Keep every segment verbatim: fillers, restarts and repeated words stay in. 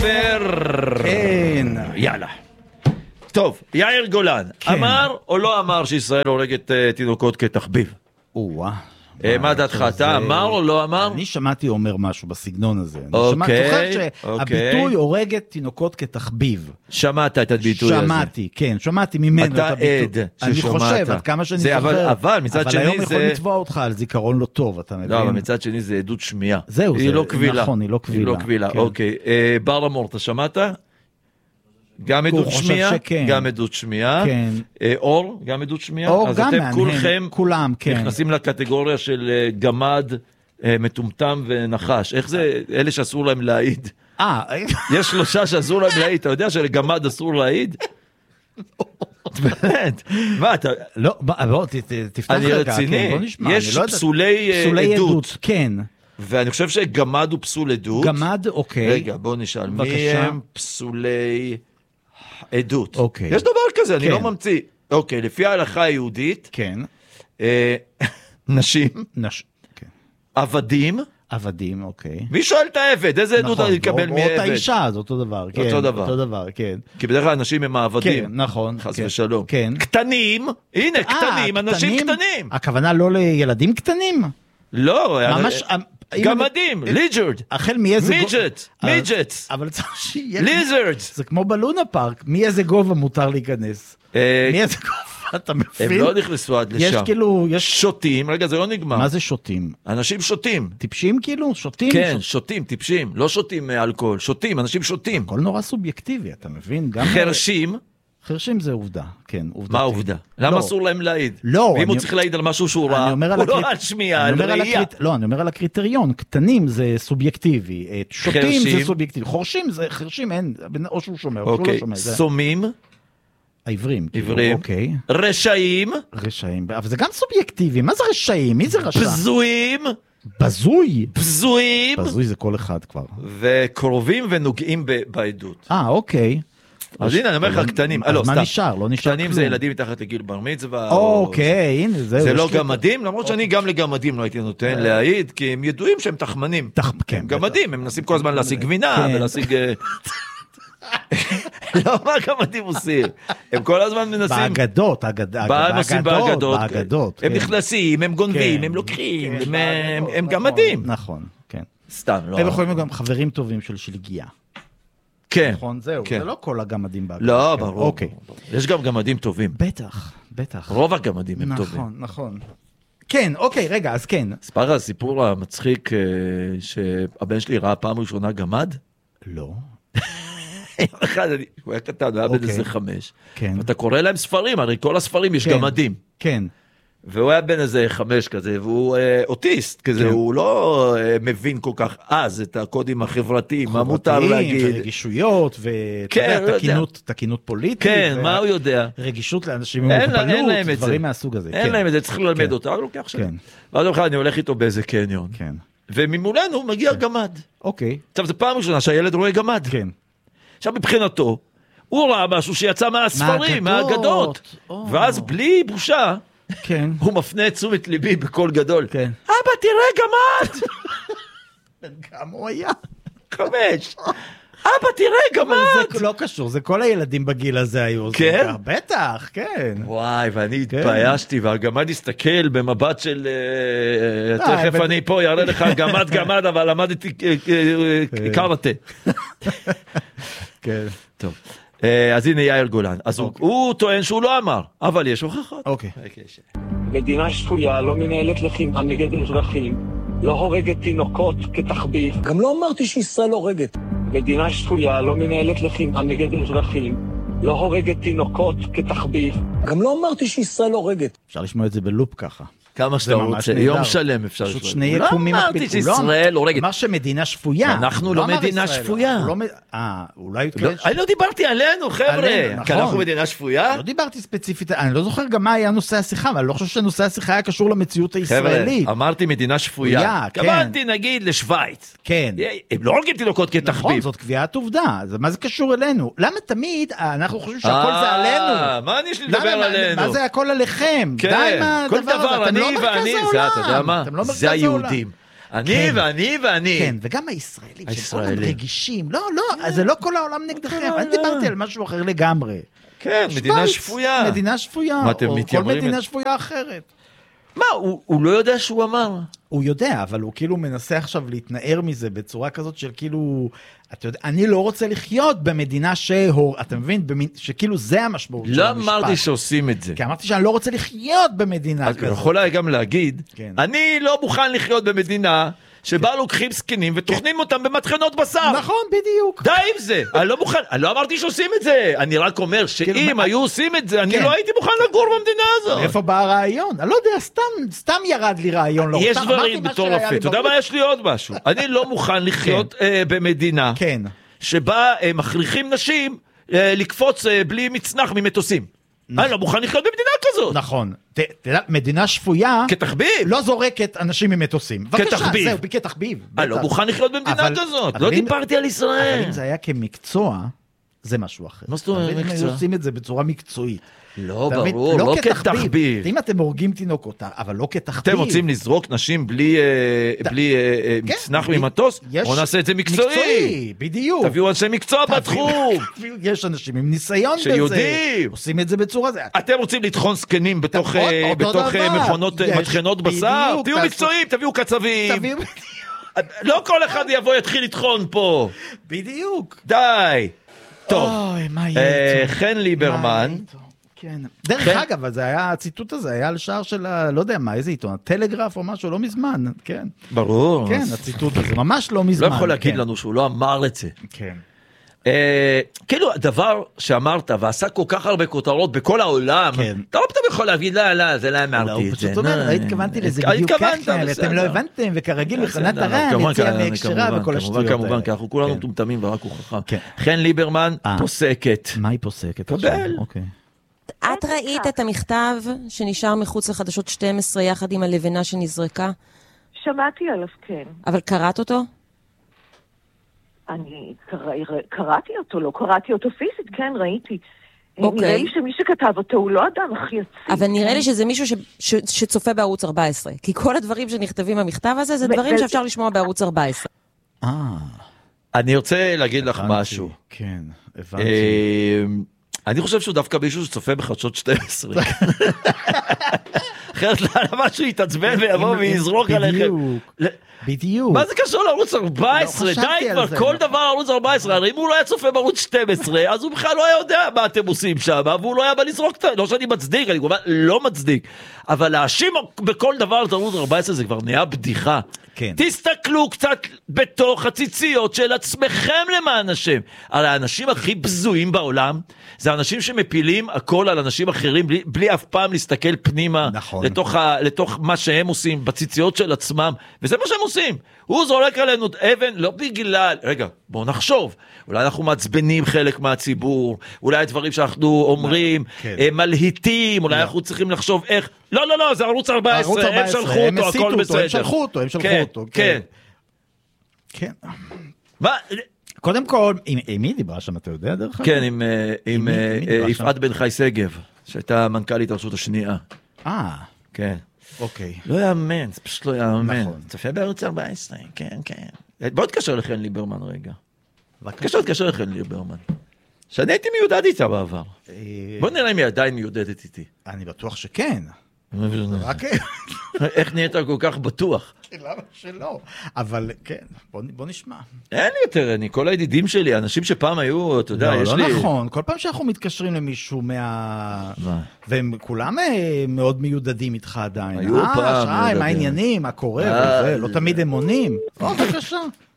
ספר. כן. יאללה. טוב, יאיר גולן, כן. אמר או לא אמר שישראל הורגת uh, תינוקות כתחביב? או-אה. מה דעתך? אתה אמר או לא אמר? אני שמעתי אומר משהו בסגנון הזה. אני אוקיי, זוכר אוקיי. שהביטוי הורגת תינוקות כתחביב. שמעת את הביטוי הזה. שמעתי, כן, שמעתי ממנו את אתה הביטוי. עד אני ששומעת. חושב, עד כמה שאני זה, אבל- זוכר. אבל מצד שני אבל היום זה- יכולים לתבוע אותך על זיכרון לא טוב, אתה מבין? לא, אבל מצד שני זה עדות שמיעה. זהו, היא זה- לא קבילה. נכון, היא לא קבילה. היא לא קבילה, כן. אוקיי. אה, בר אמור, אתה שמעת? גם עדות חושב שמיעה? שכן. גם עדות שמיעה. כן. אה, אור, גם עדות שמיעה? אור אז גם אתם מהנהן, כולכם כולם, כן. נכנסים לקטגוריה של אה, גמד, אה, מטומטם ונחש. איך זה, אלה שאסור להם להעיד? אה, יש שלושה שאסור להם להעיד. אתה יודע שלגמד אסור להעיד? באמת. מה, אתה... לא, בוא, בוא, ת- ת- תפתח אני רגע, רציני. כן, בוא נשמע. יש אני לא יודע- פסולי, אה, פסולי עדות. עדות, כן. ואני חושב שגמד הוא פסול עדות. גמד, אוקיי. רגע, בוא נשאל, מי בבקשה. הם פסולי עדות? אוקיי. יש דבר כזה, אני כן. לא ממציא. אוקיי, לפי ההלכה היהודית, כן. אה, נשים, נש... כן. עבדים, עבדים, אוקיי. מי שואל את העבד? איזה עדות נכון, אני אקבל או- או את מעבד? האישה, זה אותו דבר. כן, אותו דבר. אותו דבר, כן. כי בדרך כלל אנשים הם כן, העבדים. נכון. חס כן. ושלום. כן. קטנים, הנה, אה, קטנים, אנשים קטנים. הכוונה לא לילדים קטנים? לא, ממש... אה, אם- גמדים, אם- ליג'רד, החל מאיזה... גו- מידג'ט, אבל- מידג'ט, אבל צריך שיהיה... ליזרדס. זה כמו בלונה פארק, מאיזה גובה מותר להיכנס? אה, מאיזה גובה, אתה הם מבין? לא נכנסו עד יש לשם. כאילו, יש... שותים, רגע, זה לא נגמר. מה זה שותים? אנשים שותים. טיפשים כאילו? שותים? כן, שות- שותים, טיפשים, לא שותים אה, אלכוהול, שותים, אנשים שותים. הכל נורא סובייקטיבי, אתה מבין? גם... חרשים, חרשים זה עובדה, כן, עובדתי. מה העובדה? למה לא. אסור להם להעיד? לא, ואם הוא אני- צריך להעיד על משהו שהוא אני רע, אומר על הוא לא הקריט- על שמיעה, אני על אומר על ראייה. הקריט- לא, אני אומר על הקריטריון, קטנים זה סובייקטיבי, אה, שוטים חרשים? זה סובייקטיבי, חורשים זה, חרשים אין, או שהוא שומע, או שהוא לא אוקיי, שומע, זה סומים, העברים, כאילו, עברים, אוקיי, רשעים, רשעים, אבל זה גם סובייקטיבי, מה זה רשעים? מי זה רשע? בזויים, בזוי, בזויים, בזוי זה כל אחד כבר. וקרובים ונוגעים ב- בעדות. אה, אוקיי. אז הנה, אני אומר לך, קטנים, אה, לא, אז מה סתם. נשאר? לא נשאר קטנים כלום. זה ילדים מתחת לגיל בר מצווה. או- אוקיי, הנה, זהו. זה יש לא לי- גמדים, למרות שאני גם לגמדים לא הייתי נותן להעיד, כי הם ידועים שהם תחמנים. תח- כן, הם גמדים, הם מנסים כל הזמן להשיג גבינה כן. ולהשיג... אה, לא, מה גמדים עושים? הם כל הזמן מנסים... באגדות, אגד- אגד- מה הם עושים באגדות? באגדות, הם כן. נכנסים, הם גונבים, כן. הם לוקחים, כן, הם- הם- באגדות, הם נכון, גמדים. נכון, כן. סתם, לא. הם יכולים להיות גם חברים טובים של שלגיה. כן. נכון, זהו, כן. זה לא כל הגמדים באגדות. לא, כן. ברור. אוקיי. ברור. יש גם גמדים טובים. בטח, בטח. רוב הגמדים הם טובים. נכון, נכון. כן, אוקיי, רגע, אז כן. ספר הסיפור המצחיק אה, שהבן שלי ראה פעם ראשונה גמד? לא. יום אחד, אני- הוא היה קטן, הוא היה בן אוקיי. איזה חמש. כן. ואתה קורא להם ספרים, הרי כל הספרים יש כן. גמדים. כן. והוא היה בן איזה חמש כזה, והוא אה, אוטיסט כזה, כן. הוא לא אה, מבין כל כך אז את הקודים החברתיים, מה מותר חברתיים, להגיד. ורגישויות, ואתה כן, יודע, לא יודע. תקינות, תקינות פוליטית. כן, ו- מה הוא יודע? רגישות לאנשים עם אין לה- אין מוגבלות, להם את זה. דברים מהסוג הזה. אין כן. להם את זה, צריך ללמד כן. אותה, הוא לוקח שם. כן. ואז יום אחד אני הולך איתו באיזה קניון, כן. וממולנו מגיע גמד. אוקיי. עכשיו, זו פעם ראשונה שהילד רואה גמד. כן. עכשיו, מבחינתו, הוא ראה משהו שיצא מהספרים, מהאגדות. מהאגדות. או. ואז בלי בושה, כן. הוא מפנה את תשומת ליבי בקול גדול. כן. אבא, תראה גמד! כמה הוא היה? חמש. אבא, תראה אבל גמד! זה לא קשור, זה כל הילדים בגיל הזה היו. עושים כן? ככה. בטח, כן. וואי, ואני כן. התביישתי, והגמד הסתכל במבט של... אה, אה, תכף אבל- אני פה אראה לך גמד גמד, אבל למדתי אה, אה, אה, קראטה. כן. טוב. אה, אז הנה יאיר גולן. אז הוא- הוא טוען שהוא לא אמר, אבל יש הוכחות. אוקיי. מדינה שפויה לא מנהלת לחימה נגד אזרחים, לא הורגת תינוקות כתחביב. גם לא אמרתי שישראל הורגת. מדינה שפויה לא מנהלת לחימה נגד אזרחים, לא הורגת תינוקות כתחביב. גם לא אמרתי שישראל הורגת. אפשר לשמוע את זה בלופ ככה. כמה שאתה זה ממש רוצה, נהדר. יום שלם אפשר פשוט לשמוע. שני הוא לא יקומים אמרתי מקבילים. הוא לא שישראל הורגת. אמר שמדינה שפויה. אנחנו הוא לא אמר מדינה ישראל. שפויה. הוא לא מ- אה, אולי... לא, כן, אני לא דיברתי עלינו, חבר'ה. עלינו, כי נכון. אנחנו מדינה שפויה. לא דיברתי ספציפית, אני לא זוכר גם מה היה נושא השיחה, אבל אני לא חושב שנושא השיחה היה קשור למציאות הישראלית. חבר'ה, אמרתי מדינה שפויה. שפויה, כן. התכוונתי נגיד לשוויץ. כן. הם לא הורגים תינוקות נכון, כתחביב. זאת קביעת עובדה. אז מה זה קשור אלינו? למה תמיד אנחנו חושבים שהכל זה אה, עלינו? מה יש לי למה, לדבר מה- עלינו? מה זה הכל עליכם? כן, די עם כל הדבר הזה, דבר, אתם אני לא מרכז ואני, זה העולם. אתה יודע מה? אתם לא זה מרכז העולם. היהודים. אני ואני ואני. כן, וגם הישראלים, הישראלים. שהם רגישים. לא, לא, זה לא כל העולם נגדכם. אני דיברתי על משהו אחר לגמרי. כן, מדינה שפויה. מדינה שפויה, מה, אתם או כל מתיימרים מדינה את- שפויה אחרת. מה, הוא הוא לא יודע שהוא אמר? הוא יודע, אבל הוא כאילו מנסה עכשיו להתנער מזה בצורה כזאת של כאילו, אתה יודע, אני לא רוצה לחיות במדינה שהור, אתה מבין? במין, שכאילו זה המשמעות של לא המשפט. אמרתי שעושים את זה. כי אמרתי שאני לא רוצה לחיות במדינה אז כזאת. יכול היה גם להגיד, כן. אני לא מוכן לחיות במדינה שבה לוקחים סכינים וטוחנים אותם במטחנות בשר. נכון, בדיוק. די עם זה, אני לא מוכן, אני לא אמרתי שעושים את זה, אני רק אומר שאם כאילו, מה- היו עושים את זה, אני כן. לא הייתי מוכן לגור במדינה הזאת. איפה בא הרעיון? אני לא יודע, סתם, סתם ירד לי רעיון. לא, יש סתם, אמרתי דברים מה בתור שהיה יפה, לי אתה יודע בראש. מה, יש לי עוד משהו, אני לא מוכן לחיות אה, במדינה כן. שבה אה, מכריחים נשים אה, לקפוץ אה, בלי מצנח ממטוסים. אני לא מוכן לחיות במדינה כזאת. נכון. ת- תדע, מדינה שפויה כתחביב. לא זורקת אנשים ממטוסים. בבקשה, כתחביב. זהו, כתחביב. אני לא בטח. מוכן לחיות במדינה אבל- כזאת, אבל לא אם- דיברתי על אבל ישראל. אם זה היה כמקצוע, זה משהו אחר. מה זאת אומרת אבל אם מקצוע? היו עושים את זה בצורה מקצועית. לא, אתה מבין? ברור, לא כתחביב. אם אתם הורגים תינוקות, אבל לא כתחביב. אתם רוצים לזרוק נשים בלי אה, בלי, אה, אה, כן, מצנח בלי- ממטוס? יש- בואו נעשה את זה מקצועי. מקצועי, בדיוק. תביאו אנשי מקצוע בתחום. תביאו- יש אנשים עם ניסיון בזה. שיודעים. עושים את זה בצורה זה. אתם רוצים לטחון זקנים בתוך עוד- אה, אותו בתוך אה, דבר. מכונות אה, יש- מטחנות בשר? בדיוק, תהיו תעשו- מקצועיים, תביאו קצבים. תביאו- לא כל אחד יבוא יתחיל לטחון פה. בדיוק. די. טוב. אוי, מה אה, יהיה איתו? חן ליברמן. מה יהיה איתו? כן. דרך כן. אגב, אז זה היה, הציטוט הזה היה על שער של ה... לא יודע מה, איזה עיתון, הטלגרף או משהו, לא מזמן, כן. ברור. כן, אז הציטוט הזה, ממש לא לא מזמן. יכול להגיד כן. לנו שהוא לא אמר את זה. כן. אה, כאילו הדבר שאמרת ועשה כל כך הרבה כותרות בכל העולם, כן. אתה לא פתאום יכול להגיד לא, לא, זה לא לא, אמרתי הוא את זה. פשוט אומר, לא, לא התכוונתי לזה אה, בדיוק התכוונת, ככה, ואתם בסדר. לא הבנתם, וכרגיל מכונת בסדר, הרען, כמובן, הציעה כמובן, מהקשרה כמובן, וכל השטויות האלה. כמובן, כי אנחנו כולנו כן. מטומטמים ורק הוא חכם. כן. חן ליברמן אה. פוסקת. מה היא פוסקת? קבל. עכשיו? אוקיי. את ראית את המכתב שנשאר מחוץ לחדשות שתים עשרה יחד עם הלבנה שנזרקה, שמעתי עליו, כן. אבל קראת אותו? אני קרא, קראתי אותו, לא קראתי אותו פיזית, כן, ראיתי. אוקיי. נראה לי שמי שכתב אותו הוא לא אדם הכי יציב. אבל נראה לי שזה מישהו ש, ש, שצופה בערוץ ארבע עשרה, כי כל הדברים שנכתבים במכתב הזה זה ו- דברים ו- שאפשר לשמוע בערוץ ארבע עשרה. אה, אני רוצה להגיד לך הבנתי. משהו. כן, הבנתי. אה, אני חושב שהוא דווקא מישהו שצופה בחדשות שתים עשרה. אחרת למה שהוא יתעצבן ויבוא ויזרוק עליכם. בדיוק, ל- בדיוק. מה זה קשור לערוץ ארבע עשרה? לא, חשבתי די על כבר, זה. כל דבר ערוץ ארבע עשרה, הרי אם הוא לא היה צופה בערוץ שתים עשרה, אז הוא בכלל לא היה יודע מה אתם עושים שם, והוא לא היה בא לזרוק את זה, לא שאני מצדיק, אני כמובן לא מצדיק, אבל להאשים בכל דבר את ערוץ ארבע עשרה זה כבר נהיה בדיחה. כן. תסתכלו קצת בתוך הציציות של עצמכם למען השם. הרי האנשים הכי בזויים בעולם, זה אנשים שמפילים הכל על אנשים אחרים, בלי, בלי אף פעם להסתכל פנימה, נכון. לתוך, ה, לתוך מה שהם עושים, בציציות של עצמם, וזה מה שהם עושים. הוא זורק עלינו אבן, לא בגלל, רגע, בואו נחשוב, אולי אנחנו מעצבנים חלק מהציבור, אולי הדברים שאנחנו אומרים, כן. הם מלהיטים, אולי אנחנו צריכים לחשוב איך, לא, לא, לא, זה ערוץ ארבע ערוץ עשרה, הם ארבע עשרה, שלחו הם אותו, הסיתו הכל אותו, בסדר. הם שלחו אותו, הם שלחו כן, אותו, כן. כן. מה? קודם כל, עם עם מי דיברה שם, אתה יודע דרך אגב? כן, עם, אה, עם מי- אה, מי דיברה אה, שם? יפעת בן חי שגב, שהייתה מנכ"לית הרשות השנייה. אה, כן. אוקיי. לא יאמן, זה פשוט לא יאמן. נכון. צופה בערוץ ארבע עשרה, כן, כן. בוא תקשר לחן ליברמן רגע. בבקשה. תקשר, תקשר לחן ליברמן. שאני הייתי מיודד איתה בעבר. אה, בוא נראה אם היא עדיין מיודדת איתי. אני בטוח שכן. רק איך נהיית כל כך בטוח? למה שלא? אבל כן, בוא בוא נשמע. אין לי יותר, אני, כל הידידים שלי, אנשים שפעם היו, אתה יודע, לא, יש לא לי... נכון, כל פעם שאנחנו מתקשרים למישהו מה... מה? והם כולם אה, מאוד מיודדים איתך עדיין. היו אה, פעם שי, מה מיודדים. העניינים, מה קורה, אה, וזה, לא זה- תמיד הם עונים. או, בבקשה.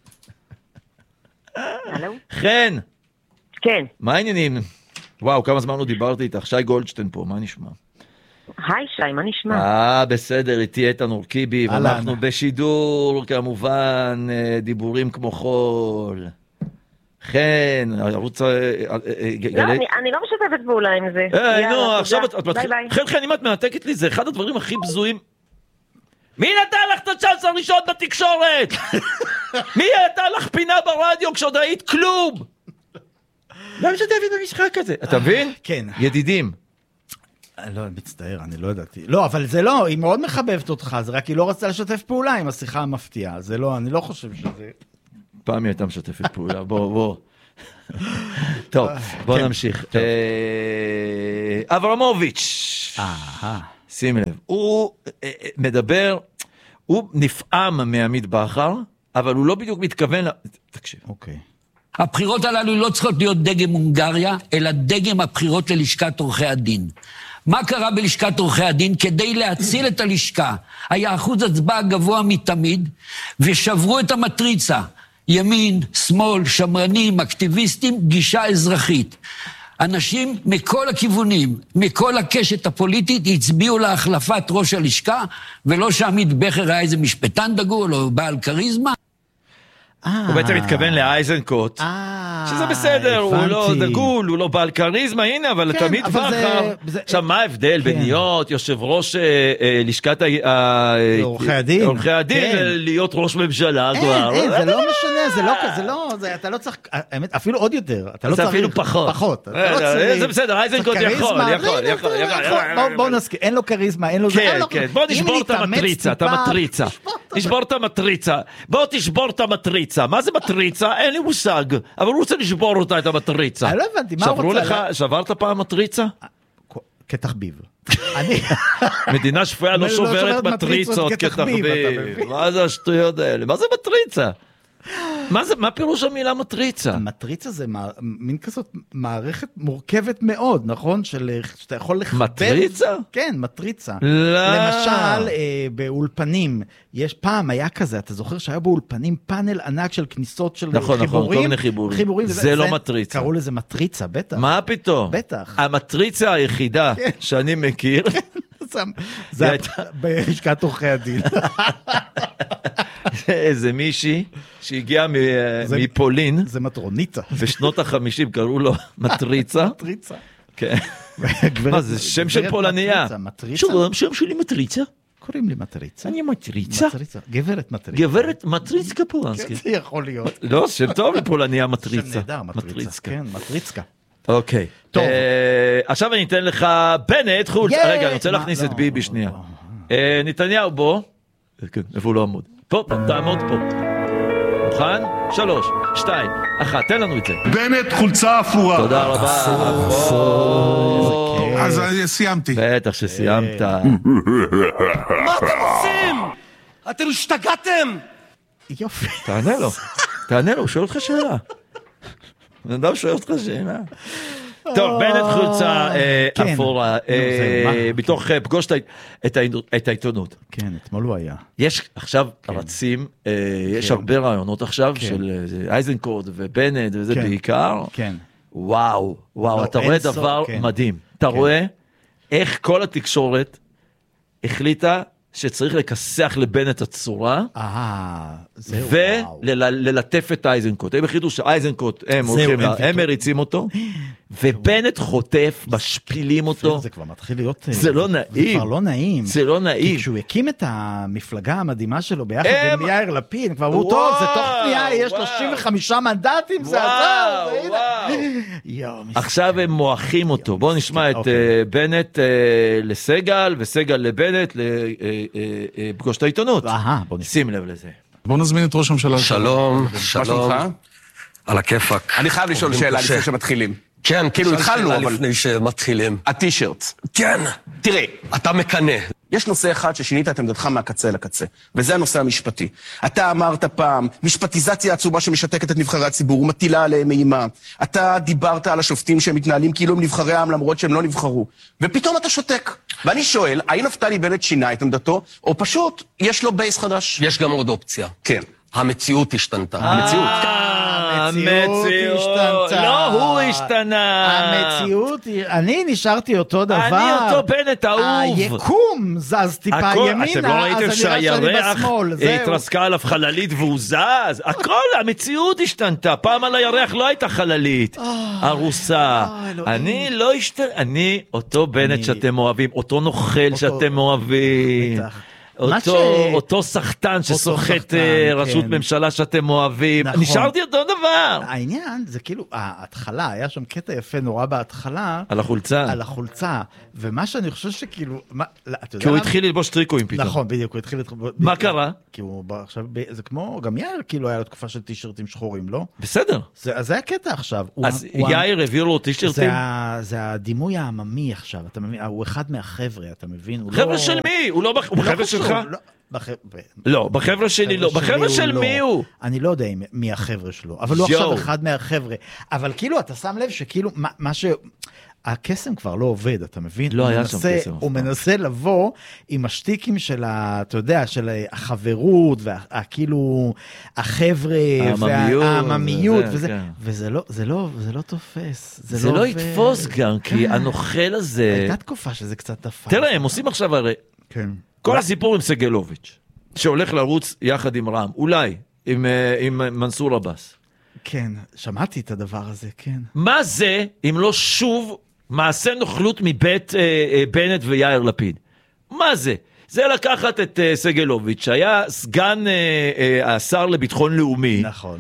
הלו? חן, כן. מה העניינים? וואו, כמה זמן לא דיברתי איתך, שי גולדשטיין פה, מה נשמע? היי שי, מה נשמע? אה, בסדר, איתי איתן אורקיבי, אהלן. ואנחנו בשידור, כמובן, אה, דיבורים כמו חול. חן, ערוץ... אה, אה, אה, לא, גלי- אני- אני לא משתפת פעולה עם זה. היי, יאללה, נו, תודה. עכשיו את את ביי מתחילה... ביי. חן, חן, אם את מנתקת לי, זה אחד הדברים הכי בזויים. מי נתן לך את הצ'אנס הראשון בתקשורת? מי נתן לך פינה ברדיו כשעוד היית כלום? למה שתבין במשחק הזה? אתה מבין? כן. ידידים. לא, מצטער, אני לא ידעתי. לא, אבל זה לא, היא מאוד מחבבת אותך, זה רק היא לא רצתה לשתף פעולה עם השיחה המפתיעה. זה לא, אני לא חושב שזה... פעם היא הייתה משתפת פעולה, בוא, בוא. טוב, בוא נמשיך. אברמוביץ', שים לב, הוא מדבר, הוא נפעם מעמית בכר, אבל הוא לא בדיוק מתכוון... תקשיב. אוקיי. הבחירות הללו לא צריכות להיות דגם הונגריה, אלא דגם הבחירות ללשכת עורכי הדין. מה קרה בלשכת עורכי הדין? כדי להציל את הלשכה, היה אחוז הצבעה גבוה מתמיד, ושברו את המטריצה. ימין, שמאל, שמרנים, אקטיביסטים, גישה אזרחית. אנשים מכל הכיוונים, מכל הקשת הפוליטית, הצביעו להחלפת ראש הלשכה, ולא שעמית בכר היה איזה משפטן דגול או בעל קריזמה. הוא בעצם מתכוון לאייזנקוט, שזה בסדר, הוא לא דגול, הוא לא בעל קריזמה, הנה, אבל תמיד בכר. עכשיו, מה ההבדל בין להיות יושב ראש לשכת עורכי הדין, עורכי הדין, להיות ראש ממשלה? אין, זה לא משנה, זה לא, אתה לא צריך, אפילו עוד יותר, אתה לא צריך, אפילו פחות. פחות. זה בסדר, אייזנקוט יכול, יכול, יכול. בואו נסכים, אין לו קריזמה, אין לו... כן, כן, בוא נשבור את המטריצה, את המטריצה. נשבור את המטריצה. בוא תשבור את המטריצה. מה זה מטריצה? אין לי מושג. אבל הוא רוצה לשבור אותה, את המטריצה. אני לא הבנתי, מה הוא רוצה? שברת פעם מטריצה? כתחביב. מדינה שפויה לא שוברת מטריצות כתחביב. מה זה השטויות האלה? מה זה מטריצה? מה זה, מה פירוש המילה מטריצה? מטריצה זה מין כזאת מערכת מורכבת מאוד, נכון? שאתה יכול לחבר... מטריצה? כן, מטריצה. לא. למשל, באולפנים, יש פעם, היה כזה, אתה זוכר שהיה באולפנים פאנל ענק של כניסות של חיבורים? נכון, נכון, כל מיני חיבורים. זה לא מטריצה. קראו לזה מטריצה, בטח. מה פתאום? בטח. המטריצה היחידה שאני מכיר... זה בלשכת עורכי הדין. איזה מישהי שהגיעה מפולין. זה מטרוניצה. בשנות החמישים קראו לו מטריצה. מטריצה. כן. מה זה שם של פולניה? שוב, שם שלי מטריצה. קוראים לי מטריצה. אני מטריצה. גברת מטריצה. גברת מטריצקה פולנסקי. זה יכול להיות. לא, שם טוב לפולניה מטריצה. שם נהדר, מטריצה. כן, מטריצקה. אוקיי. טוב. עכשיו אני אתן לך בנט חוץ. רגע, אני רוצה להכניס את ביבי שנייה. נתניהו בוא. איפה הוא לא עמוד? פה, פה, תעמוד פה. מוכן? שלוש, שתיים, אחת, תן לנו את זה. בנט חולצה אפורה. תודה רבה. אז סיימתי. בטח שסיימת. מה אתם עושים? אתם השתגעתם? יופי. תענה לו. תענה לו, הוא שואל אותך שאלה. בן אדם שואל אותך שאלה. טוב, בנט חולצה אפורה, בתוך פגוש את העיתונות. כן, אתמול הוא היה. יש עכשיו רצים, יש הרבה רעיונות עכשיו של אייזנקוט ובנט וזה בעיקר. כן. וואו, וואו, אתה רואה דבר מדהים. אתה רואה איך כל התקשורת החליטה שצריך לכסח לבנט הצורה, וללטף את אייזנקוט. הם החליטו שאייזנקוט, הם מריצים אותו, ובנט חוטף, משפילים אותו. זה כבר מתחיל להיות... זה לא נעים. זה כבר לא נעים. זה לא נעים. כי כשהוא הקים את המפלגה המדהימה שלו ביחד עם יאיר לפיד, כבר הוא טוב, זה תוך פנייה, יש שלושים וחמישה מנדטים, זה עזר. עכשיו הם מועכים אותו. בואו נשמע את בנט לסגל, וסגל לבנט, לפגוש את העיתונות. שים לב לזה. בואו נזמין את ראש הממשלה. שלום, שלום. על הכיפק. אני חייב לשאול שאלה לפני שמתחילים. כן, כאילו התחלנו, אבל... לפני שמתחילים. הטישרט. כן. תראה, אתה מקנה. יש נושא אחד ששינית את עמדתך מהקצה לקצה, וזה הנושא המשפטי. אתה אמרת פעם, משפטיזציה עצומה שמשתקת את נבחרי הציבור, ומטילה עליהם אימה. אתה דיברת על השופטים שהם מתנהלים כאילו הם נבחרי העם, למרות שהם לא נבחרו. ופתאום אתה שותק. ואני שואל, האם נפתלי בנט שינה את עמדתו, או פשוט יש לו בייס חדש? יש גם עוד אופציה. כן. המציאות השתנתה. המציאות. המציאות השתנתה. לא, הוא השתנה. המציאות, אני נשארתי אותו דבר. אני אותו בנט האהוב. היקום זז טיפה ימינה, אתם לא ראיתם שהירח התרסקה עליו חללית והוא זז? הכל, המציאות השתנתה. פעם על הירח לא הייתה חללית. ארוסה. אני לא השתנה. אני אותו בנט שאתם אוהבים, אותו נוכל שאתם אוהבים. אותו סחטן שסוחט ראשות ממשלה שאתם אוהבים. נשארתי אותו דבר. העניין זה כאילו, ההתחלה, היה שם קטע יפה נורא בהתחלה. על החולצה. על החולצה. ומה שאני חושב שכאילו... כי הוא התחיל ללבוש טריקויים פתאום. נכון, בדיוק, הוא התחיל... מה קרה? כי הוא עכשיו, זה כמו, גם יאיר כאילו היה לו תקופה של טישרטים שחורים, לא? בסדר. אז זה הקטע עכשיו. אז יאיר העביר לו טישרטים? זה הדימוי העממי עכשיו, אתה מבין? הוא אחד מהחבר'ה, אתה מבין? חבר'ה של מי? הוא לא בחבר'ה שלך? לא, בחבר'ה שלי לא. בחבר'ה של מי הוא? אני לא יודע מי החבר'ה שלו, אבל הוא עכשיו אחד מהחבר'ה. אבל כאילו, אתה שם לב שכאילו, מה ש... הקסם כבר לא עובד, אתה מבין? לא היה שם קסם. הוא מנסה לבוא עם השטיקים של, אתה יודע, של החברות, והכאילו, החבר'ה, והעממיות, וזה לא תופס. זה לא יתפוס גם, כי הנוכל הזה... הייתה תקופה שזה קצת תפס. תראה, הם עושים עכשיו הרי... כל הסיפור עם סגלוביץ', שהולך לרוץ יחד עם רם, אולי, עם מנסור עבאס. כן, שמעתי את הדבר הזה, כן. מה זה, אם לא שוב, מעשה נוכלות מבית אה, אה, בנט ויאיר לפיד? מה זה? זה לקחת את אה, סגלוביץ', שהיה סגן אה, אה, השר לביטחון לאומי. נכון.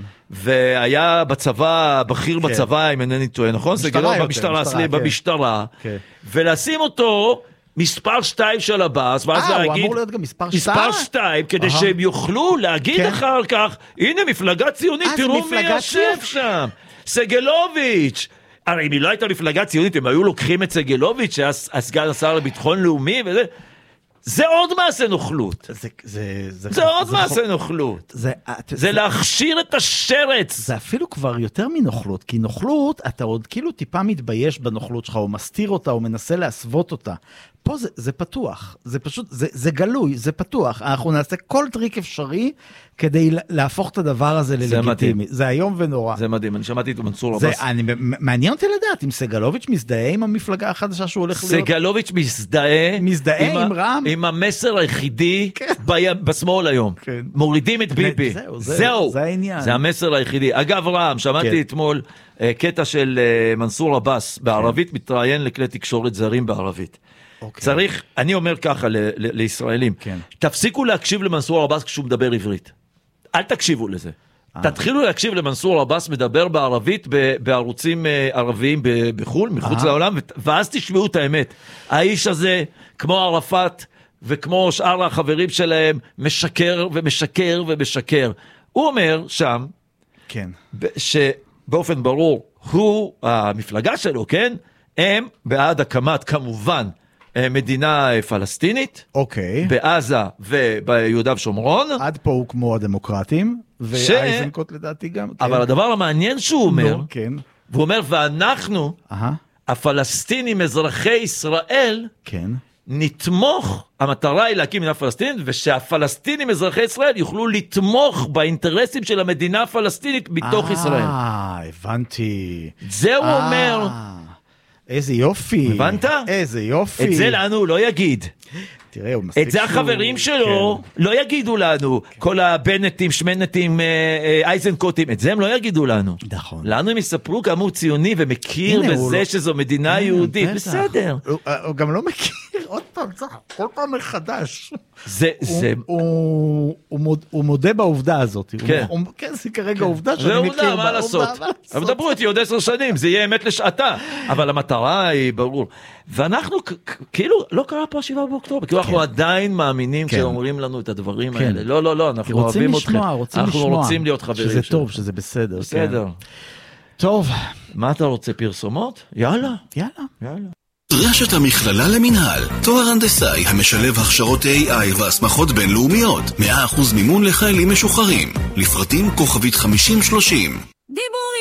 והיה בצבא, בכיר כן. בצבא, אם אינני טועה, נכון? סגלוביץ' במשטרה, סליחה, כן. במשטרה. כן. ולשים אותו... מספר שתיים של הבאס, ואז להגיד... הוא אמור להיות גם מספר שתיים? מספר שתיים, כדי שהם יוכלו להגיד אחר כך, הנה מפלגה ציונית, תראו מי יושב שם. סגלוביץ'. הרי אם היא לא הייתה מפלגה ציונית, הם היו לוקחים את סגלוביץ', שהיה הסגן השר לביטחון לאומי, וזה... זה עוד מעשה נוכלות. זה, זה, זה, זה עוד זה מעשה חוק... נוכלות. זה, זה, זה להכשיר את השרץ. זה אפילו כבר יותר מנוכלות, כי נוכלות, אתה עוד כאילו טיפה מתבייש בנוכלות שלך, או מסתיר אותה, או מנסה להסוות אותה. פה זה, זה פתוח, זה פשוט, זה, זה גלוי, זה פתוח. אנחנו נעשה כל טריק אפשרי, כדי להפוך את הדבר הזה ללגיטימי. זה היום ונורא. זה מדהים, אני שמעתי את מנסור עבאס. מעניין אותי לדעת, אם סגלוביץ' מזדהה עם המפלגה החדשה שהוא הולך להיות... סגלוביץ' מזדהה... מזדהה עם רם? עם המסר היחידי בשמאל היום. מורידים את ביבי. זהו, זה העניין. זה המסר היחידי. אגב רם, שמעתי אתמול קטע של מנסור עבאס, בערבית מתראיין לכלי תקשורת זרים בערבית. צריך, אני אומר ככה לישראלים, תפסיקו להקשיב למנסור עבאס כשהוא מדבר עברית. אל תקשיבו לזה. תתחילו להקשיב למנסור עבאס מדבר בערבית בערוצים ערביים בחו"ל, מחוץ לעולם, ואז תשמעו את האמת. האיש הזה, כמו ערפאת וכמו שאר החברים שלהם, משקר ומשקר ומשקר. הוא אומר שם, שבאופן ברור, הוא, המפלגה שלו, כן? הם בעד הקמת כמובן מדינה פלסטינית, אוקיי. בעזה וביהודה ושומרון. עד פה הוא כמו הדמוקרטים, ואייזנקוט לדעתי גם. אבל הדבר המעניין שהוא אומר, כן. והוא אומר, ואנחנו, הפלסטינים אזרחי ישראל, כן. נתמוך, המטרה היא להקים מדינה פלסטינית, ושהפלסטינים אזרחי ישראל יוכלו לתמוך באינטרסים של המדינה הפלסטינית בתוך ישראל. אה, הבנתי. זה הוא אומר. איזה יופי. הבנת? איזה יופי. את זה לנו הוא לא יגיד. תראה, הוא מספיק את זה החברים שלו לא יגידו לנו. כל הבנטים, שמנטים, אייזנקוטים, את זה הם לא יגידו לנו. נכון. לנו הם יספרו כמה הוא ציוני ומכיר בזה שזו מדינה יהודית. בסדר. הוא גם לא מכיר. עוד פעם, כל פעם מחדש. זה, זה... הוא מודה בעובדה הזאת. כן. כן, זה כרגע עובדה שאני מכיר. זה עובדה, מה לעשות? אבל דברו איתי עוד עשר שנים, זה יהיה אמת לשעתה. אבל המטרה היא ברור. ואנחנו, כאילו, לא קרה פה השבעה באוקטובר, כאילו אנחנו עדיין מאמינים כשאומרים לנו את הדברים האלה. לא, לא, לא, אנחנו אוהבים אתכם. אנחנו רוצים להיות חברים. שזה טוב, שזה בסדר. בסדר. טוב. מה אתה רוצה, פרסומות? יאללה. יאללה. יאללה. רשת המכללה למנהל, תואר הנדסאי המשלב הכשרות איי איי והסמכות בינלאומיות, מאה אחוז מימון לחיילים משוחררים, לפרטים כוכבית חמישים שלושים. דיבור